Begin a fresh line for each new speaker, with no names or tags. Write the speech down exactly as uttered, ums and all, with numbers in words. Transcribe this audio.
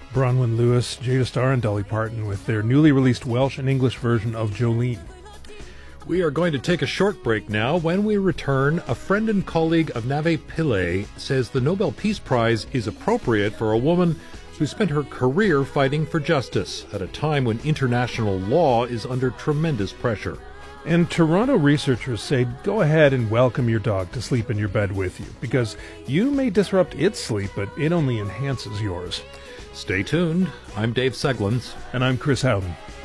Bronwyn Lewis, Jada Starr, and Dolly Parton with their newly released Welsh and English version of Jolene.
We are going to take a short break now. When we return, a friend and colleague of Nave Pillay says the Nobel Peace Prize is appropriate for a woman who spent her career fighting for justice at a time when international law is under tremendous pressure.
And Toronto researchers say go ahead and welcome your dog to sleep in your bed with you, because you may disrupt its sleep, but it only enhances yours.
Stay tuned. I'm Dave Seglins.
And I'm Chris Howden.